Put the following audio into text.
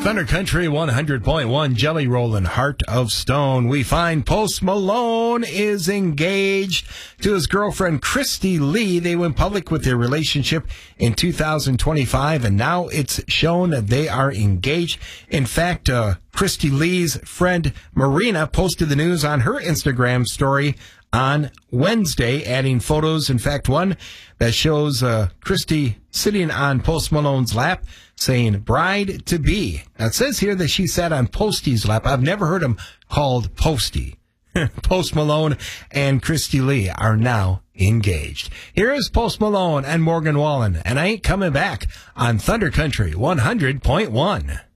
Thunder Country 100.1, Jelly Rollin', Heart of Stone. We find Post Malone is engaged to his girlfriend, Christy Lee. They went public with their relationship in 2025, and now it's shown that they are engaged. In fact, Christy Lee's friend, Marina, posted the news on her Instagram story on Wednesday, adding photos. In fact, one that shows Christy sitting on Post Malone's lap, saying bride to be. Now it says here that she sat on Posty's lap. I've never heard him called Posty. Post Malone and Christy Lee are now engaged. Here is Post Malone and Morgan Wallen, and I Ain't Coming Back on Thunder Country 100.1.